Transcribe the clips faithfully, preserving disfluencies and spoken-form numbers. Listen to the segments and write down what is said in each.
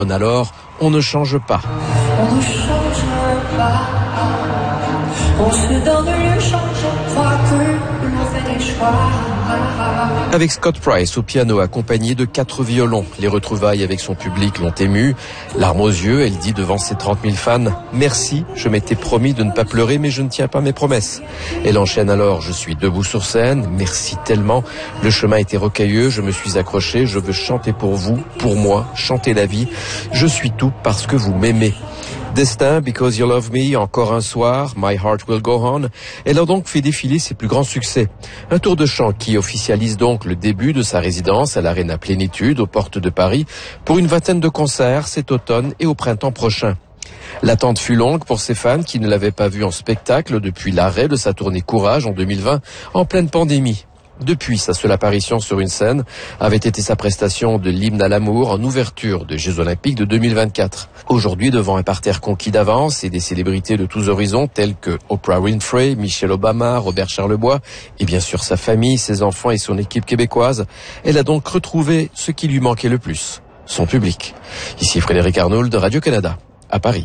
Alors, on ne change pas. On ne change pas. On se donne le change, je crois que l'on fait des choix. Avec Scott Price au piano accompagné de quatre violons. Les retrouvailles avec son public l'ont émue. Larmes aux yeux, elle dit devant ses trente mille fans « Merci, je m'étais promis de ne pas pleurer mais je ne tiens pas mes promesses ». Elle enchaîne alors « Je suis debout sur scène, merci tellement. Le chemin était rocailleux, je me suis accroché, je veux chanter pour vous, pour moi, chanter la vie. Je suis tout parce que vous m'aimez ». Destin, Because You Love Me, Encore un soir, My Heart Will Go On. Elle a donc fait défiler ses plus grands succès. Un tour de chant qui officialise donc le début de sa résidence à l'Arena Plénitude, aux portes de Paris, pour une vingtaine de concerts cet automne et au printemps prochain. L'attente fut longue pour ses fans qui ne l'avaient pas vue en spectacle depuis l'arrêt de sa tournée Courage en deux mille vingt, en pleine pandémie. Depuis, sa seule apparition sur une scène avait été sa prestation de l'hymne à l'amour en ouverture des Jeux Olympiques de deux mille vingt-quatre. Aujourd'hui, devant un parterre conquis d'avance et des célébrités de tous horizons telles que Oprah Winfrey, Michelle Obama, Robert Charlebois et bien sûr sa famille, ses enfants et son équipe québécoise, elle a donc retrouvé ce qui lui manquait le plus, son public. Ici Frédéric Arnould de Radio-Canada, à Paris.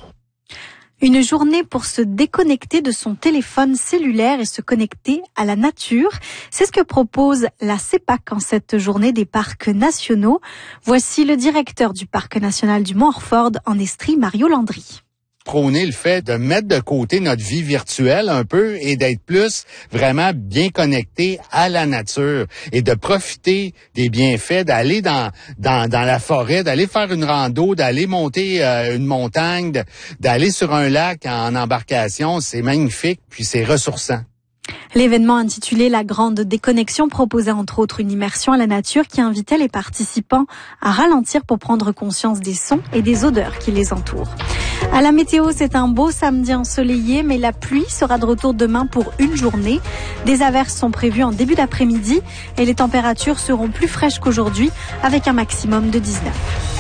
Une journée pour se déconnecter de son téléphone cellulaire et se connecter à la nature. C'est ce que propose la CEPAC en cette journée des parcs nationaux. Voici le directeur du parc national du Mont-Orford en Estrie, Mario Landry. Prôner le fait de mettre de côté notre vie virtuelle un peu et d'être plus vraiment bien connecté à la nature et de profiter des bienfaits, d'aller dans dans dans la forêt, d'aller faire une rando, d'aller monter euh, une montagne, de, d'aller sur un lac en embarcation, c'est magnifique puis c'est ressourçant. L'événement intitulé La Grande Déconnexion proposait entre autres une immersion à la nature qui invitait les participants à ralentir pour prendre conscience des sons et des odeurs qui les entourent. À la météo, c'est un beau samedi ensoleillé, mais la pluie sera de retour demain pour une journée. Des averses sont prévues en début d'après-midi et les températures seront plus fraîches qu'aujourd'hui avec un maximum de dix-neuf.